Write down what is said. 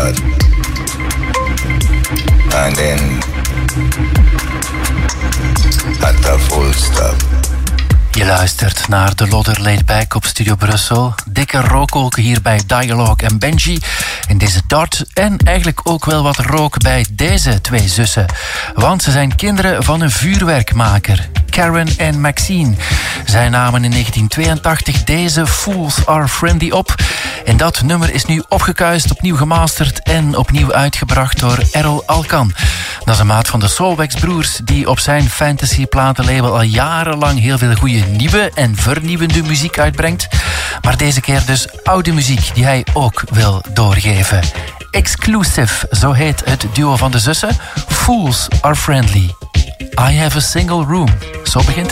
start. And then at the full stop. Je luistert naar de Lodder Laid Back op Studio Brussel. Dikke rookwolken hier bij Dialogue en Benji in deze Dart. En eigenlijk ook wel wat rook bij deze twee zussen. Want ze zijn kinderen van een vuurwerkmaker. Karen en Maxine. Zij namen in 1982 deze Fools Are Friendly op. En dat nummer is nu opgekuist, opnieuw gemasterd en opnieuw uitgebracht door Errol Alkan. Dat is een maat van de Soulwax broers die op zijn fantasy platenlabel al jarenlang heel veel goede nieuwe en vernieuwende muziek uitbrengt. Maar deze keer dus oude muziek die hij ook wil doorgeven. Exclusive, zo heet het duo van de zussen. Fools Are Friendly. I Have a Single Room. Zo begint